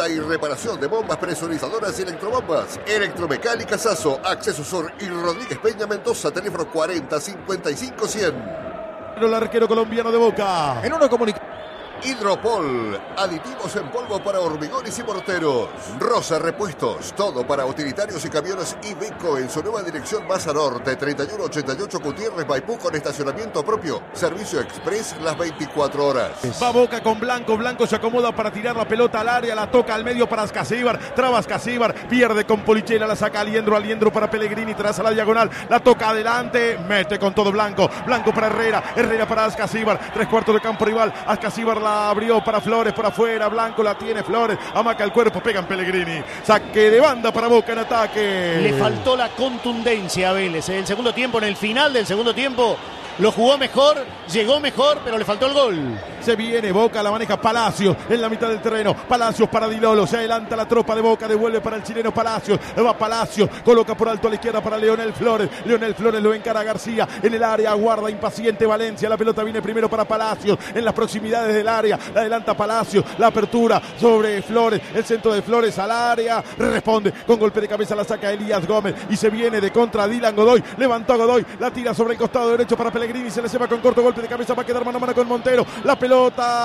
venta y reparación de bombas presurizadoras y electrobombas. Electromecánica Sasso, Acceso Sur y Rodríguez Peña Mendoza, teléfono 40 55 100. El arquero colombiano de Boca. En uno comunica. Hidropol, aditivos en polvo para hormigones y morteros. Rosa Repuestos, todo para utilitarios y camiones Iveco en su nueva dirección Baza Norte, 3188 Gutiérrez Maipú con estacionamiento propio. Servicio express las 24 horas. Va Boca con Blanco, Blanco se acomoda para tirar la pelota al área, la toca al medio para Ascasíbar, traba Ascasíbar, pierde con Polichela, la saca Aliendro para Pellegrini, tras a la diagonal, la toca adelante, mete con todo Blanco, Blanco para Herrera para Ascasíbar, 3/4 de campo rival, Ascasíbar la abrió para Flores por afuera, Blanco la tiene Flores, amaca el cuerpo, pega en Pellegrini, saque de banda para Boca en ataque. Le faltó la contundencia a Vélez, el segundo tiempo, en el final del segundo tiempo lo jugó mejor, llegó mejor, pero le faltó el gol. Se viene Boca, la maneja Palacios en la mitad del terreno. Palacios para Di Lolo, se adelanta la tropa de Boca, devuelve para el chileno Palacios. Va Palacios, coloca por alto a la izquierda para Leonel Flores. Leonel Flores lo encara a García en el área, aguarda impaciente Valencia. La pelota viene primero para Palacios en las proximidades del área. La adelanta Palacios, la apertura sobre Flores, el centro de Flores al área. Responde con golpe de cabeza, la saca Elías Gómez y se viene de contra Dylan Godoy. Levantó a Godoy, la tira sobre el costado derecho para Pellegrini, se le ceba con corto golpe de cabeza, va a quedar mano a mano con Montero. La pelota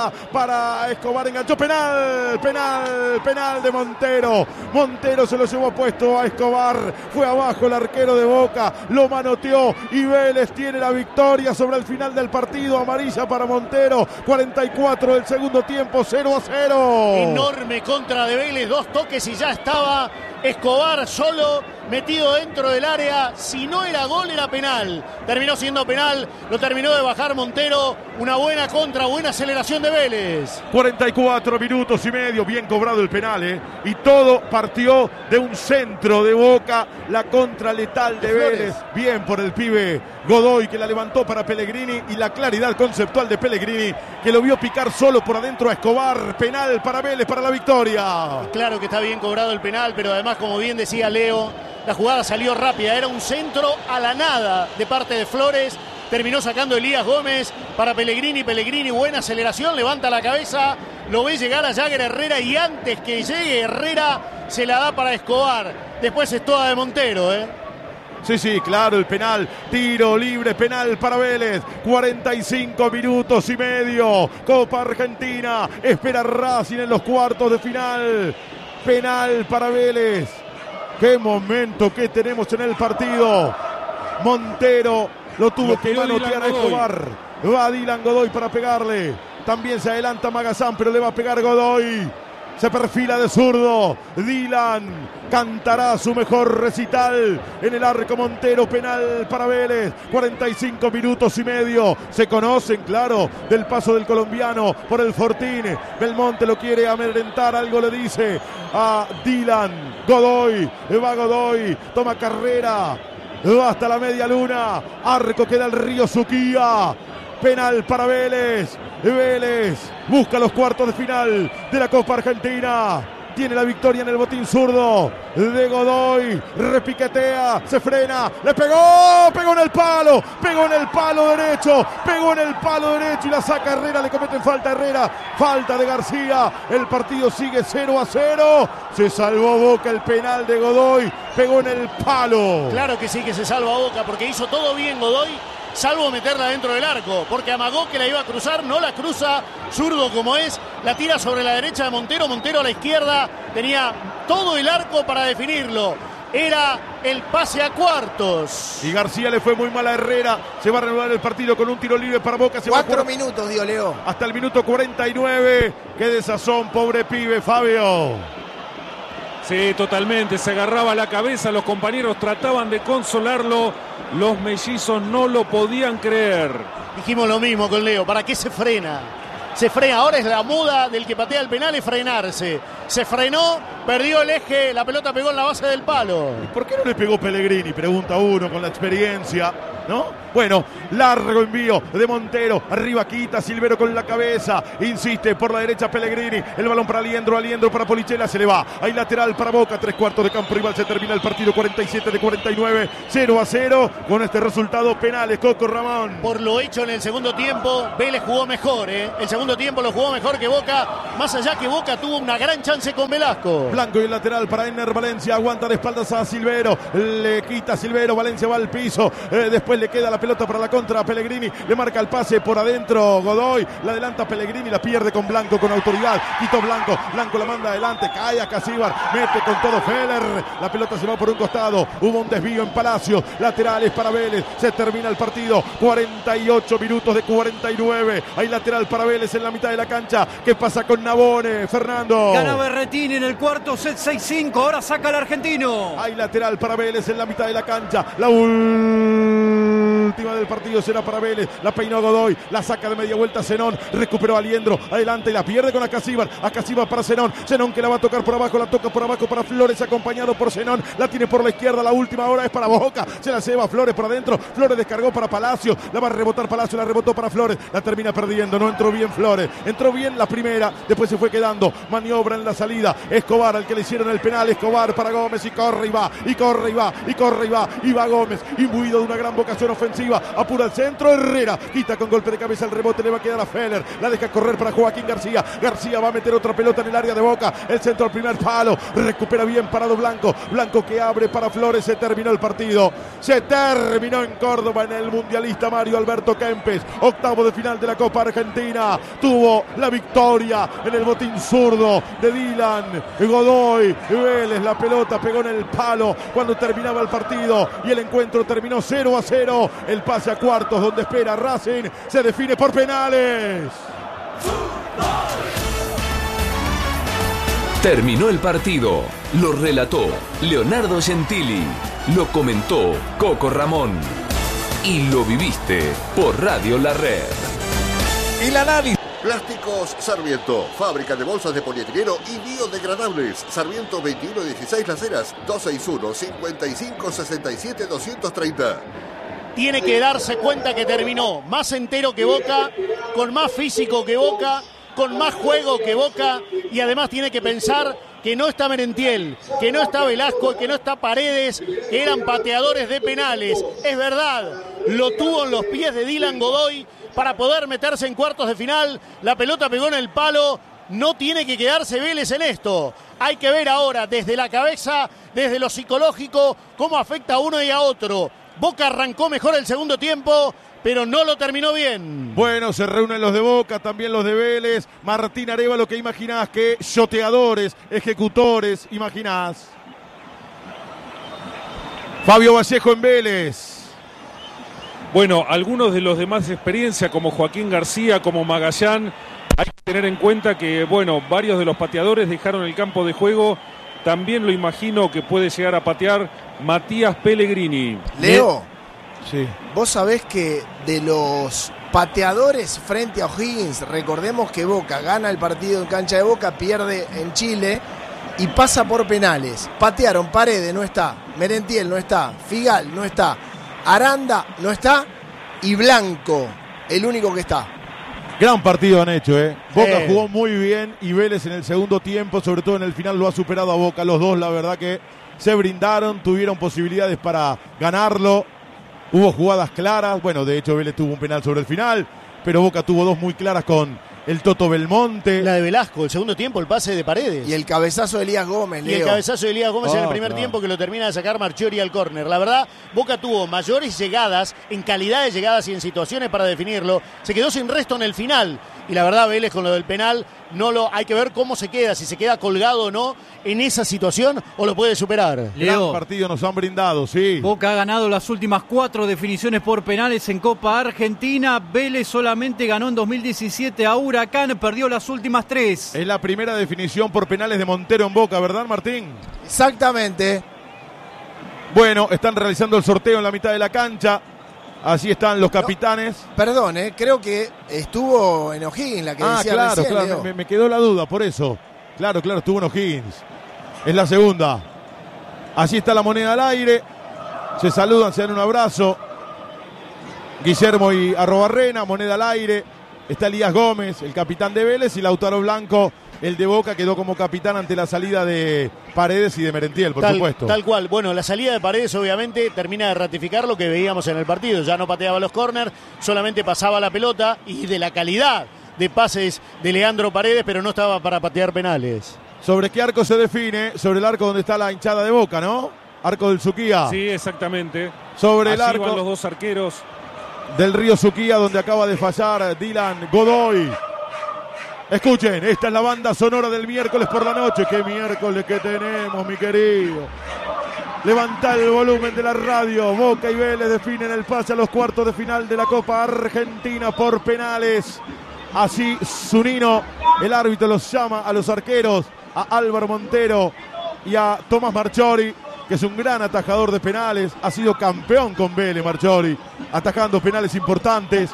para Escobar, enganchó, penal de Montero. Montero se lo llevó puesto a Escobar, fue abajo el arquero de Boca, lo manoteó y Vélez tiene la victoria sobre el final del partido. Amarilla para Montero, 44 del segundo tiempo, 0-0. Enorme contra de Vélez, 2 toques y ya estaba Escobar solo, metido dentro del área. Si no era gol, era penal. Terminó siendo penal, lo terminó de bajar Montero. Una buena contra, buena aceleración de Vélez. 44 minutos y medio, bien cobrado el penal, y todo partió de un centro de Boca, la contra letal de Vélez. Bien por el pibe Godoy, que la levantó para Pellegrini, y la claridad conceptual de Pellegrini, que lo vio picar solo por adentro a Escobar. Penal para Vélez, para la victoria. Claro que está bien cobrado el penal, pero además, como bien decía Leo, la jugada salió rápida, era un centro a la nada de parte de Flores. Terminó sacando Elías Gómez para Pellegrini. Pellegrini, buena aceleración, levanta la cabeza, lo ve llegar a Jagger Herrera y antes que llegue Herrera se la da para Escobar. Después es toda de Montero, Sí, claro, el penal, tiro libre, penal para Vélez, 45 minutos y medio, Copa Argentina, espera Racing en los cuartos de final, penal para Vélez. Qué momento que tenemos en el partido. Montero lo tuvo que manotear a Escobar. Va Dylan Godoy para pegarle. También se adelanta Magazán, pero le va a pegar Godoy. Se perfila de zurdo. Dylan cantará su mejor recital en el arco. Montero, penal para Vélez. 45 minutos y medio. Se conocen, claro, del paso del colombiano por el Fortín. Belmonte lo quiere amedrentar. Algo le dice a Dylan. Godoy. Va Godoy. Toma carrera. Va hasta la media luna. Arco queda el Río Suquía. Penal para Vélez. Vélez busca los cuartos de final de la Copa Argentina. Tiene la victoria en el botín zurdo de Godoy. Repiquetea, se frena, le pegó en el palo derecho y la saca Herrera, le cometen falta a Herrera, falta de García. El partido sigue 0-0. Se salvó Boca, el penal de Godoy, pegó en el palo. Claro que sí que se salva Boca porque hizo todo bien Godoy, salvo meterla dentro del arco, porque amagó que la iba a cruzar, no la cruza, zurdo como es, la tira sobre la derecha de Montero, Montero a la izquierda, tenía todo el arco para definirlo, era el pase a cuartos. Y García le fue muy mal a Herrera, se va a reanudar el partido con un tiro libre para Boca. 4 minutos, dio Leo. Hasta el minuto 49, qué desazón, pobre pibe, Fabio. Sí, totalmente, se agarraba la cabeza, los compañeros trataban de consolarlo, los mellizos no lo podían creer. Dijimos lo mismo con Leo, ¿para qué se frena? Se frena, ahora es la moda del que patea el penal, es frenarse. Se frenó, perdió el eje, la pelota pegó en la base del palo. ¿Y por qué no le pegó Pellegrini? Pregunta uno con la experiencia, ¿no? Bueno, largo envío de Montero, arriba quita Silvero con la cabeza, insiste por la derecha Pellegrini, el balón para Aliendro para Polichela, se le va, hay lateral para Boca, 3/4 de campo rival, se termina el partido, 47 de 49, 0-0, con este resultado penales, Coco Ramón. Por lo hecho en el segundo tiempo, Vélez jugó mejor, el segundo tiempo lo jugó mejor que Boca, más allá que Boca tuvo una gran chance avance con Velasco. Blanco y el lateral para Ener Valencia. Aguanta de espaldas a Silvero. Le quita Silvero. Valencia va al piso. Después le queda la pelota para la contra. Pellegrini le marca el pase por adentro. Godoy la adelanta Pellegrini. La pierde con Blanco con autoridad. Quito Blanco. Blanco la manda adelante. Cae a Casíbar. Mete con todo Feller. La pelota se va por un costado. Hubo un desvío en Palacio. Laterales para Vélez. Se termina el partido. 48 minutos de 49. Hay lateral para Vélez en la mitad de la cancha. ¿Qué pasa con Nabone, Fernando? Gana Berretini en el cuarto set 6-5. Ahora saca el argentino. Hay lateral para Vélez en la mitad de la cancha. La última del partido será para Vélez. La peinó Godoy. La saca de media vuelta Zenón. Recuperó a Aliendro. Adelante y la pierde con Acasíbar. Acasíbar para Zenón. Zenón que la va a tocar por abajo. La toca por abajo para Flores acompañado por Zenón. La tiene por la izquierda. La última hora es para Boca. Se la lleva Flores por adentro. Flores descargó para Palacio. La va a rebotar Palacio. La rebotó para Flores. La termina perdiendo. No entró bien Flores. Entró bien la primera. Después se fue quedando. Maniobra en la salida. Escobar al que le hicieron el penal. Escobar para Gómez y corre y va. Y corre y va. Y corre y va. Y va Gómez. Imbuido de una gran vocación ofensiva. Apura el centro. Herrera. Quita con golpe de cabeza el rebote. Le va a quedar a Feller. La deja correr para Joaquín García. García va a meter otra pelota en el área de Boca. El centro al primer palo. Recupera bien parado Blanco. Blanco que abre para Flores. Se terminó el partido. Se terminó en Córdoba en el mundialista Mario Alberto Kempes. Octavo de final de la Copa Argentina. Tuvo la victoria en el botín zurdo de Dylan Godoy. Vélez, la pelota pegó en el palo cuando terminaba el partido y el encuentro terminó 0-0. El pase a cuartos donde espera Racing se define por penales. Terminó el partido. Lo relató Leonardo Gentili. Lo comentó Coco Ramón. Y lo viviste por Radio La Red. El análisis. Plásticos Sarmiento, fábrica de bolsas de polietileno y biodegradables. Sarmiento 2116 Las Heras, 261-5567-230. Tiene que darse cuenta que terminó más entero que Boca, con más físico que Boca, con más juego que Boca, y además tiene que pensar que no está Merentiel, que no está Velasco, que no está Paredes, que eran pateadores de penales. Es verdad, lo tuvo en los pies de Dylan Godoy para poder meterse en cuartos de final. La pelota pegó en el palo. No tiene que quedarse Vélez en esto. Hay que ver ahora desde la cabeza, desde lo psicológico, cómo afecta a uno y a otro. Boca arrancó mejor el segundo tiempo, pero no lo terminó bien. Bueno, se reúnen los de Boca, también los de Vélez. Martín Arévalo, ¿qué imaginás? Que shoteadores, ejecutores, imaginás. Fabio Vallejo en Vélez. Bueno, algunos de los de más experiencia, como Joaquín García, como Magallán, hay que tener en cuenta que, bueno, varios de los pateadores dejaron el campo de juego. También lo imagino que puede llegar a patear Matías Pellegrini. Leo, sí. Vos sabés que de los pateadores frente a O'Higgins, recordemos que Boca gana el partido en cancha de Boca, pierde en Chile y pasa por penales. Patearon, Paredes no está, Merentiel no está, Figal no está, Aranda no está y Blanco, el único que está. Gran partido han hecho, Boca jugó muy bien y Vélez en el segundo tiempo, sobre todo en el final, lo ha superado a Boca. Los dos, la verdad que se brindaron, tuvieron posibilidades para ganarlo. Hubo jugadas claras, bueno, de hecho Vélez tuvo un penal sobre el final, pero Boca tuvo dos muy claras con el Toto Belmonte. La de Velasco, el segundo tiempo, el pase de Paredes. Y el cabezazo de Elías Gómez, Leo. Y el cabezazo de Elías Gómez en el primer tiempo, que lo termina de sacar Marchiori al córner. La verdad, Boca tuvo mayores llegadas, en calidad de llegadas y en situaciones para definirlo. Se quedó sin resto en el final. Y la verdad, Vélez con lo del penal, hay que ver cómo se queda, si se queda colgado o no en esa situación o lo puede superar. Leo, gran partido nos han brindado, sí. Boca ha ganado las últimas 4 definiciones por penales en Copa Argentina. Vélez solamente ganó en 2017 a Huracán, perdió las últimas 3. Es la primera definición por penales de Montero en Boca, ¿verdad, Martín? Exactamente. Bueno, están realizando el sorteo en la mitad de la cancha. Así están los capitanes. No, perdón, creo que estuvo en O'Higgins la que decía claro, recién, claro, me quedó la duda, por eso. Claro, estuvo en O'Higgins. Es la segunda. Así está la moneda al aire. Se saludan, se dan un abrazo. Guillermo y Arrobarrena, moneda al aire. Está Elías Gómez, el capitán de Vélez, y Lautaro Blanco, el de Boca, quedó como capitán ante la salida de Paredes y de Merentiel, por supuesto. Tal cual. Bueno, la salida de Paredes obviamente termina de ratificar lo que veíamos en el partido. Ya no pateaba los córner, solamente pasaba la pelota, y de la calidad de pases de Leandro Paredes, pero no estaba para patear penales. ¿Sobre qué arco se define? Sobre el arco donde está la hinchada de Boca, ¿no? Arco del Suquía. Sí, exactamente. Sobre el Allí arco van los dos arqueros del Río Suquía, donde acaba de fallar Dylan Godoy. Escuchen, esta es la banda sonora del miércoles por la noche. ¡Qué miércoles que tenemos, mi querido! Levanta el volumen de la radio. Boca y Vélez definen el pase a los cuartos de final de la Copa Argentina por penales. Así Zunino, el árbitro, los llama a los arqueros, a Álvaro Montero y a Tomás Marchiori, que es un gran atajador de penales. Ha sido campeón con Vélez, Marchiori, atajando penales importantes.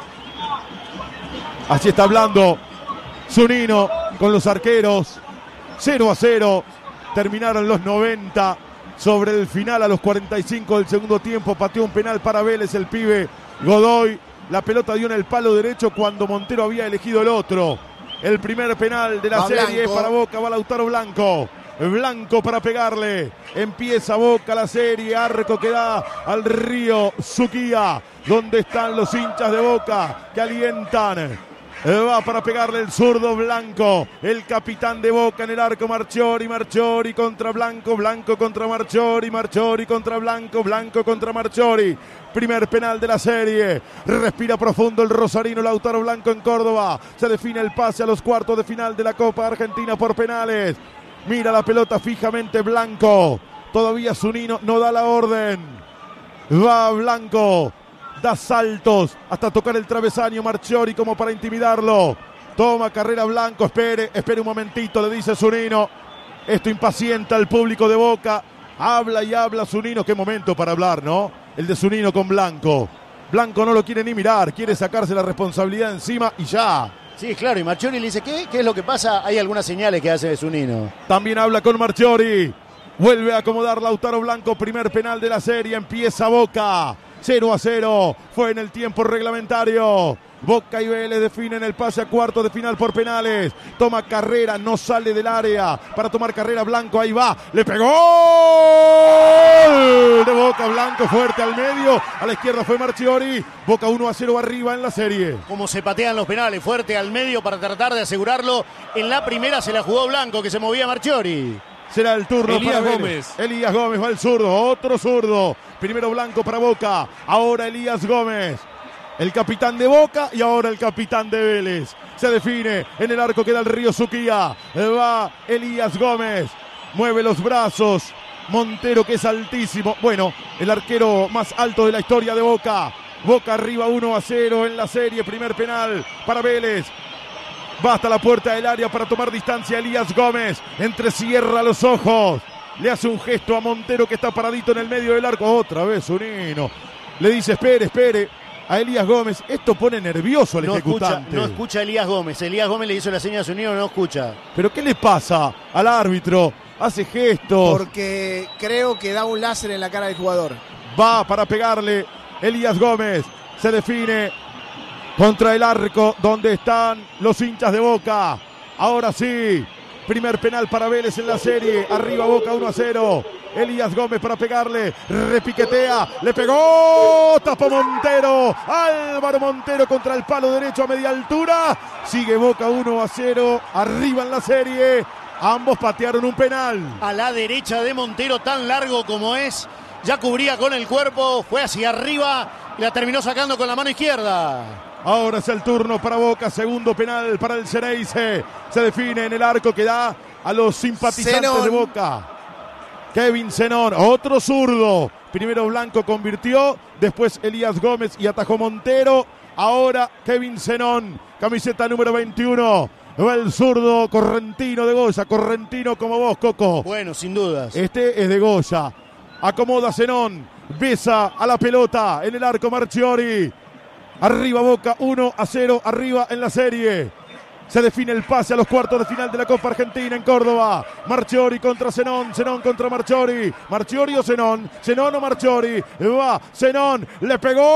Así está hablando Zunino con los arqueros. 0-0. Terminaron los 90. Sobre el final, a los 45 del segundo tiempo, pateó un penal para Vélez el pibe Godoy. La pelota dio en el palo derecho cuando Montero había elegido el otro. El primer penal de la serie es para Boca. Va Lautaro Blanco. Blanco para pegarle. Empieza Boca la serie. Arco que da al Río Suquía, donde están los hinchas de Boca que alientan. Va para pegarle el zurdo Blanco, el capitán de Boca en el arco. Marchiori, Marchiori contra Blanco, Blanco contra Marchiori, Marchiori contra Blanco, Blanco contra Marchiori. Primer penal de la serie. Respira profundo el rosarino Lautaro Blanco en Córdoba. Se define el pase a los cuartos de final de la Copa Argentina por penales. Mira la pelota fijamente Blanco. Todavía Zunino no da la orden. Va Blanco. Da saltos hasta tocar el travesaño Marchiori como para intimidarlo. Toma carrera Blanco. Espere un momentito, le dice Zunino. Esto impacienta al público de Boca. Habla y habla Zunino. Qué momento para hablar, ¿no? El de Zunino con Blanco. Blanco no lo quiere ni mirar. Quiere sacarse la responsabilidad encima y ya. Sí, claro. Y Marchiori le dice, ¿qué es lo que pasa? Hay algunas señales que hace de Zunino. También habla con Marchiori. Vuelve a acomodar Lautaro Blanco. Primer penal de la serie. Empieza Boca. 0-0, fue en el tiempo reglamentario. Boca y Vélez definen el pase a cuartos de final por penales. Toma carrera, no sale del área. Para tomar carrera Blanco, ahí va. Le pegó de Boca. Blanco fuerte al medio. A la izquierda fue Marchiori. Boca 1-0 arriba en la serie. Como se patean los penales, fuerte al medio para tratar de asegurarlo. En la primera se la jugó Blanco, que se movía Marchiori. Será el turno Elías para Gómez. Elías Gómez va el zurdo, otro zurdo. Primero Blanco para Boca, ahora Elías Gómez. El capitán de Boca y ahora el capitán de Vélez. Se define en el arco, queda el Río Suquía. Va Elías Gómez, mueve los brazos. Montero, que es altísimo. Bueno, el arquero más alto de la historia de Boca. Boca arriba 1-0 en la serie. Primer penal para Vélez. Va hasta la puerta del área para tomar distancia Elías Gómez. Entrecierra los ojos. Le hace un gesto a Montero, que está paradito en el medio del arco. Otra vez Zunino. Le dice, espere a Elías Gómez. Esto pone nervioso al ejecutante. No escucha a Elías Gómez. Elías Gómez le hizo la señal a Zunino, no escucha. ¿Pero qué le pasa al árbitro? Hace gestos. Porque creo que da un láser en la cara del jugador. Va para pegarle Elías Gómez. Se define contra el arco donde están los hinchas de Boca. Ahora sí, primer penal para Vélez en la serie. Arriba Boca 1-0. Elías Gómez para pegarle. Repiquetea. Le pegó. Tapó Montero. Álvaro Montero contra el palo derecho a media altura. Sigue Boca 1-0. Arriba en la serie. Ambos patearon un penal. A la derecha de Montero, tan largo como es. Ya cubría con el cuerpo. Fue hacia arriba. Y la terminó sacando con la mano izquierda. Ahora es el turno para Boca, segundo penal para el Ceneice. Se define en el arco que da a los simpatizantes Zenón. de Boca. Kevin Zenón, otro zurdo. Primero Blanco convirtió, después Elías Gómez y atajó Montero. Ahora Kevin Zenón, camiseta número 21. Va el zurdo correntino de Goya, correntino como vos, Coco. Bueno, sin dudas. Este es de Goya. Acomoda Zenón, besa a la pelota en el arco Marchiori. Arriba Boca, 1-0, arriba en la serie. Se define el pase a los cuartos de final de la Copa Argentina en Córdoba. Marchiori contra Zenón, Zenón contra Marchiori. Marchiori o Zenón, Zenón o Marchiori. Va Zenón, le pegó.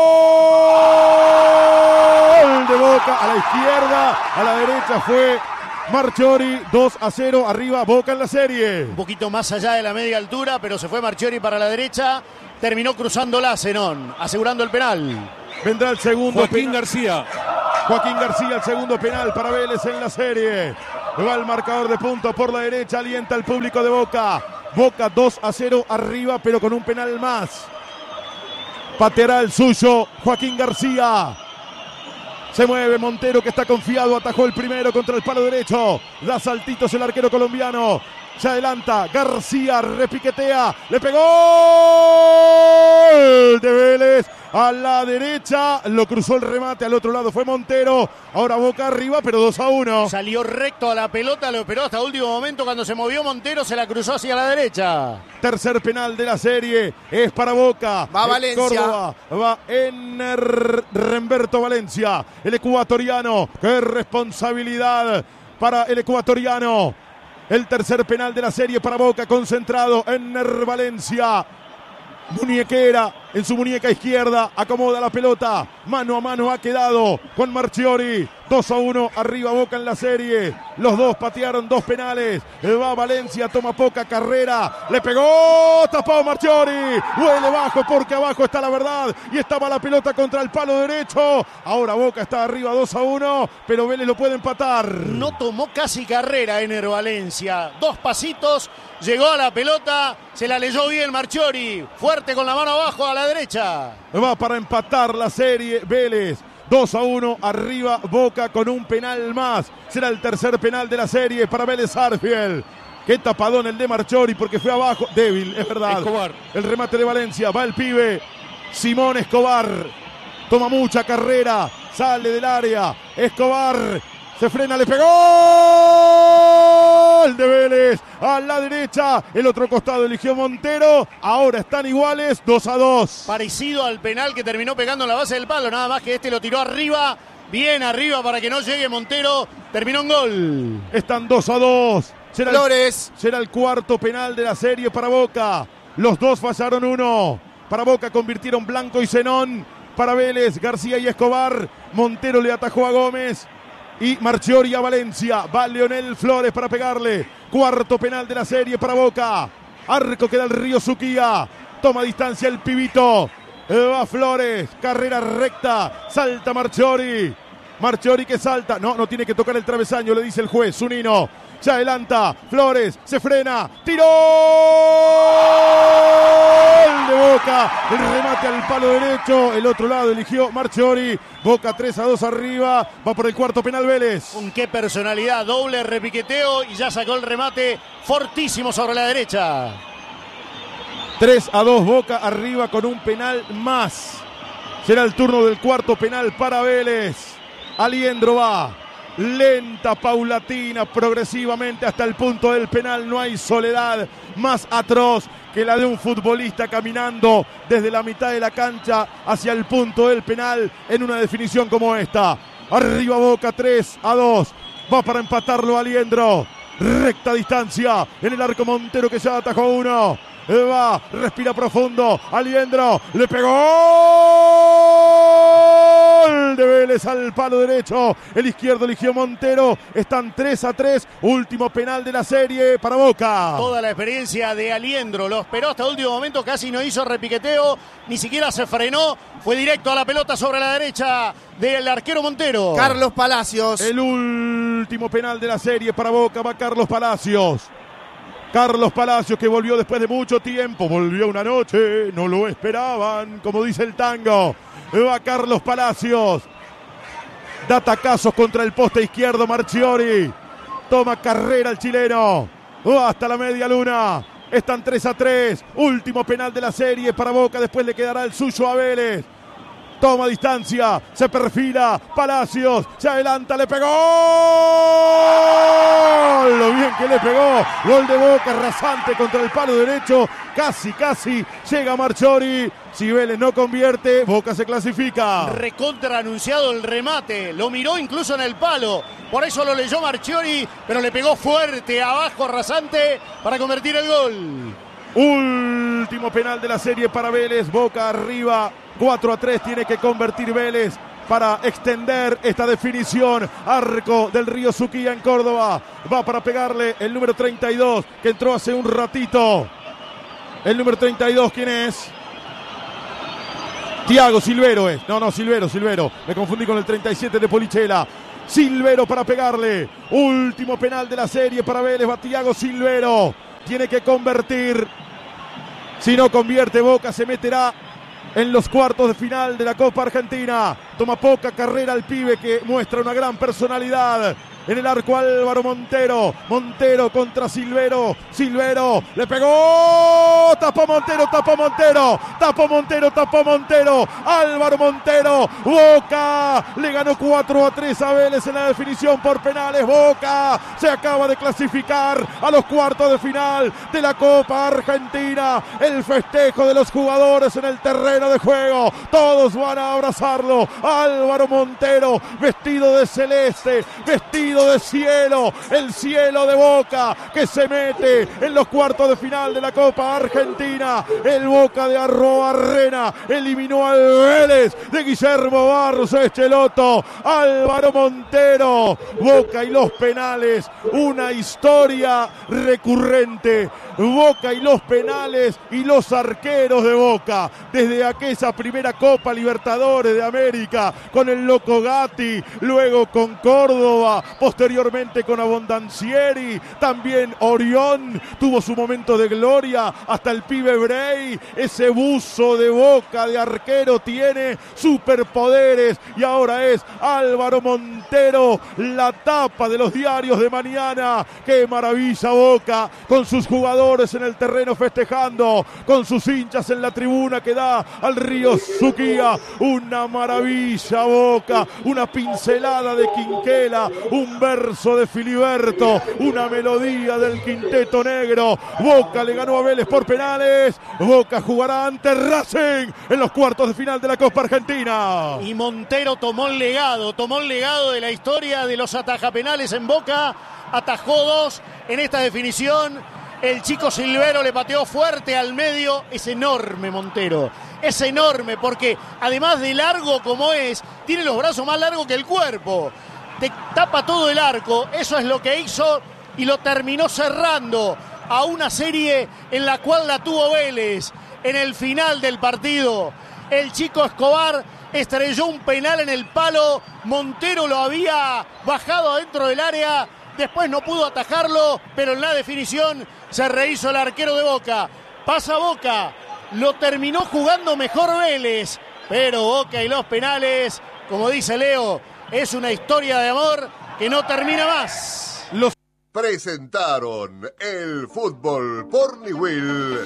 Gol de Boca a la izquierda, a la derecha fue Marchiori. 2-0, arriba Boca en la serie. Un poquito más allá de la media altura, pero se fue Marchiori para la derecha. Terminó cruzándola Zenón, asegurando el penal. Vendrá el segundo. Joaquín García. Joaquín García, el segundo penal para Vélez en la serie. Va el marcador de puntos por la derecha, alienta al público de Boca. Boca 2-0 arriba, pero con un penal más. Pateará el suyo Joaquín García. Se mueve Montero, que está confiado, atajó el primero contra el palo derecho. Da saltitos el arquero colombiano. Se adelanta García, repiquetea, le pegó de Vélez a la derecha, lo cruzó el remate, al otro lado fue Montero. Ahora Boca arriba, pero 2-1. Salió recto a la pelota, lo esperó hasta último momento. Cuando se movió Montero, se la cruzó hacia la derecha. Tercer penal de la serie, es para Boca. Va Valencia. Córdoba, va Remberto Valencia, el ecuatoriano. Qué responsabilidad para el ecuatoriano. El tercer penal de la serie para Boca, concentrado en Valencia. Muñequera en su muñeca izquierda, acomoda la pelota, mano a mano ha quedado con Marchiori. 2-1 arriba Boca en la serie. Los dos patearon 2 penales. Va Valencia, toma poca carrera, le pegó, tapó Marchiori. Huele bajo porque abajo está la verdad y estaba la pelota contra el palo derecho. Ahora Boca está arriba 2-1, pero Vélez lo puede empatar. No tomó casi carrera Ener Valencia. 2 pasitos, llegó a la pelota, se la leyó bien Marchiori. Fuerte con la mano abajo a la derecha. Va para empatar la serie Vélez. 2-1 arriba Boca con un penal más. Será el tercer penal de la serie para Vélez Sarsfield. Qué tapadón el de Marchiori porque fue abajo. Débil, es verdad. Escobar. El remate de Valencia. Va el pibe Simón Escobar. Toma mucha carrera. Sale del área. Escobar. Se frena, le pegó. El de Vélez a la derecha. El otro costado eligió Montero. Ahora están iguales, 2-2. Parecido al penal que terminó pegando en la base del palo. Nada más que este lo tiró arriba. Bien arriba para que no llegue Montero. Terminó en gol. Están 2-2. Flores. Será el cuarto penal de la serie para Boca. Los dos fallaron uno. Para Boca convirtieron Blanco y Zenón. Para Vélez, García y Escobar. Montero le atajó a Gómez. Y Marchiori a Valencia. Va Leonel Flores para pegarle. Cuarto penal de la serie para Boca. Arco queda el Río Suquía. Toma distancia el pibito. Va Flores. Carrera recta. Salta Marchiori. Marchiori que salta. No tiene que tocar el travesaño, le dice el juez. Zunino. Se adelanta. Flores. Se frena. ¡Tiró! ¡Gol de Boca! El remate al palo derecho. El otro lado eligió Marchiori. Boca 3-2 arriba. Va por el cuarto penal Vélez. Con qué personalidad. Doble repiqueteo y ya sacó el remate fortísimo sobre la derecha. 3-2 Boca arriba con un penal más. Será el turno del cuarto penal para Vélez. Aliendro va. Lenta, paulatina, progresivamente hasta el punto del penal. No hay soledad más atroz que la de un futbolista caminando desde la mitad de la cancha hacia el punto del penal en una definición como esta. Arriba Boca 3-2. Va para empatarlo Aliendro. Recta distancia en el arco Montero que ya atajó uno. Va, respira profundo. Aliendro le pegó. Gol de Vélez al palo derecho. El izquierdo eligió Montero. Están 3-3. Último penal de la serie para Boca. Toda la experiencia de Aliendro. Lo esperó hasta el último momento. Casi no hizo repiqueteo. Ni siquiera se frenó. Fue directo a la pelota sobre la derecha del arquero Montero. Carlos Palacios. El último penal de la serie para Boca. Va Carlos Palacios. Carlos Palacios que volvió después de mucho tiempo. Volvió una noche. No lo esperaban. Como dice el tango. Va Carlos Palacios. Da tacazos contra el poste izquierdo Marchiori. Toma carrera el chileno. Hasta la media luna. Están 3-3. Último penal de la serie para Boca. Después le quedará el suyo a Vélez. Toma distancia, se perfila, Palacios, se adelanta, le pegó. Lo bien que le pegó. Gol de Boca, rasante contra el palo derecho. Casi llega Marchiori. Si Vélez no convierte, Boca se clasifica. Recontra anunciado el remate. Lo miró incluso en el palo. Por eso lo leyó Marchiori, pero le pegó fuerte abajo, rasante, para convertir el gol. Último penal de la serie para Vélez. Boca arriba. 4-3 tiene que convertir Vélez para extender esta definición. Arco del Río Suquía en Córdoba. Va para pegarle el número 32 que entró hace un ratito. El número 32, ¿quién es? Thiago Silvero es. No, Silvero. Me confundí con el 37 de Polichela. Silvero para pegarle. Último penal de la serie para Vélez. Va Thiago Silvero. Tiene que convertir. Si no convierte, Boca se meterá en los cuartos de final de la Copa Argentina. Toma poca carrera el pibe que muestra una gran personalidad. En el arco Álvaro Montero. Montero contra Silvero. Silvero le pegó. Tapó Montero. Álvaro Montero. Boca le ganó 4-3 a Vélez en la definición por penales. Boca se acaba de clasificar a los cuartos de final de la Copa Argentina. El festejo de los jugadores en el terreno de juego. Todos van a abrazarlo. Álvaro Montero, vestido de celeste, vestido de cielo, el cielo de Boca que se mete en los cuartos de final de la Copa Argentina. El Boca de Arrobarrena eliminó al Vélez de Guillermo Barros Echeloto. Álvaro Montero, Boca y los penales, una historia recurrente. Boca y los penales y los arqueros de Boca desde aquella primera Copa Libertadores de América con el Loco Gatti, luego con Córdoba, posteriormente con Abondancieri, también Orión tuvo su momento de gloria, hasta el pibe Brey. Ese buzo de Boca de arquero tiene superpoderes y ahora es Álvaro Montero, la tapa de los diarios de mañana. Qué maravilla Boca con sus jugadores en el terreno festejando, con sus hinchas en la tribuna que da al río Suquía. Una maravilla Boca, una pincelada de Quinquela, un verso de Filiberto, una melodía del Quinteto Negro. Boca le ganó a Vélez por penales. Boca jugará ante Racing en los cuartos de final de la Copa Argentina. Y Montero tomó el legado de la historia de los atajapenales en Boca. Atajó 2 en esta definición. El chico Silvero le pateó fuerte al medio. Es enorme Montero. Es enorme porque además de largo como es, tiene los brazos más largos que el cuerpo. Te tapa todo el arco. Eso es lo que hizo y lo terminó cerrando a una serie en la cual la tuvo Vélez. En el final del partido, el chico Escobar estrelló un penal en el palo. Montero lo había bajado adentro del área. Después no pudo atajarlo, pero en la definición se rehizo el arquero de Boca. Pasa Boca, lo terminó jugando mejor Vélez, pero Boca y los penales, como dice Leo, es una historia de amor que no termina más. Presentaron el fútbol por Niwil.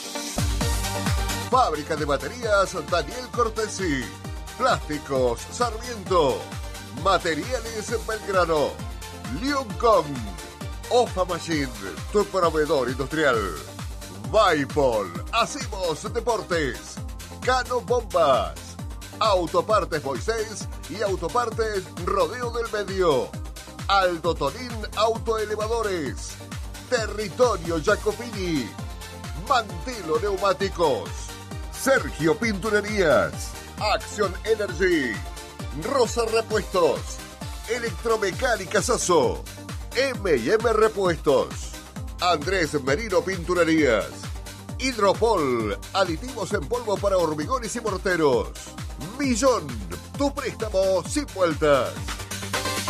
Fábrica de baterías Daniel Cortesi. Plásticos Sarmiento. Materiales Belgrano. Liuncom, Ofa Machine, tu proveedor industrial. Vaipol, Hacemos Deportes. Cano Bombas, Autopartes Moisés y Autopartes Rodeo del Medio. Aldo Tonín Autoelevadores. Territorio Jacopini. Mantelo Neumáticos. Sergio Pinturerías. Acción Energy. Rosa Repuestos. Electromecánica Sasso, M&M Repuestos, Andrés Merino Pinturerías, Hidropol, aditivos en polvo para hormigones y morteros, Millón, tu préstamo sin vueltas.